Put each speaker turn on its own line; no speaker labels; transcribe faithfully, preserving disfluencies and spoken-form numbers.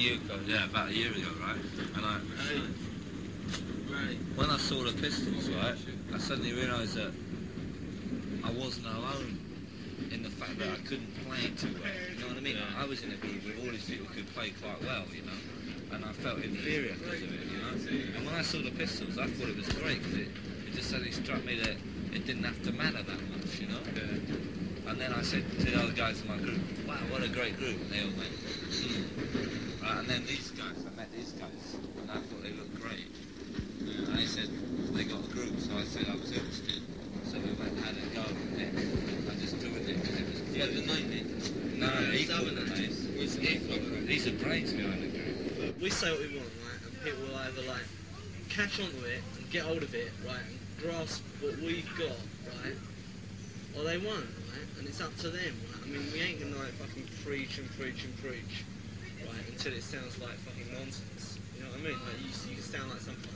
year ago, yeah, about a year ago, right? And I, when I saw the Pistols, right, I suddenly realised that I wasn't alone in the fact that I couldn't play too well. You know what I mean?
Yeah.
I was in a group with all these people who could play quite well, you know, and I felt inferior because of it, you know. And when I saw the Pistols, I thought it was great because it, it just suddenly struck me that it didn't have to matter that much, you know.
Yeah.
And then I said to the other guys in my group, wow, what a great group. And they all went, hmm. Right, and then these guys, I met these guys, and I thought they looked great. And they said, they got a group, so I said I was interested. So we went and had a go with it. I just joined it because it was
You had the name in?
No,
No,
he
Southern
called the name.
Was it?
These are brains behind the group.
We say what we want, right? And people will either like catch onto it and get hold of it, right, and grasp what we've got, right, or they won't, right? And it's up to them, right? I mean, we ain't gonna like fucking preach and preach and preach, right, until it sounds like fucking nonsense. You know what I mean? Like